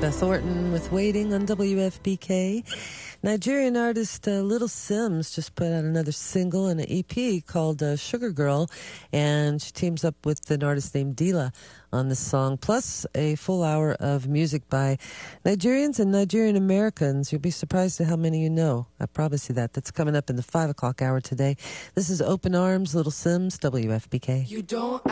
Beth Orton with Waiting on WFPK. Nigerian artist Little Sims just put out another single and an EP called Sugar Girl, and she teams up with an artist named Dila on this song, plus a full hour of music by Nigerians and Nigerian Americans. You'll be surprised at how many you know. I promise you that. That's coming up in the 5 o'clock hour today. This is Open Arms, Little Sims, WFPK. You don't